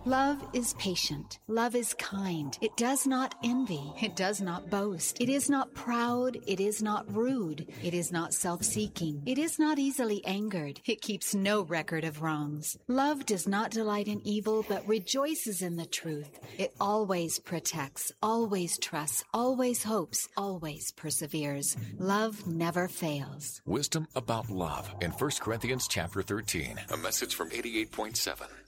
Love is patient. Love is kind. It does not envy. It does not boast. It is not proud. It is not rude. It is not self-seeking. It is not easily angered. It keeps no record of wrongs. Love does not delight in evil, but rejoices in the truth. It always protects, always trusts, always hopes, always perseveres. Love never fails. Wisdom about love in 1 Corinthians chapter 13. A message from 88.7.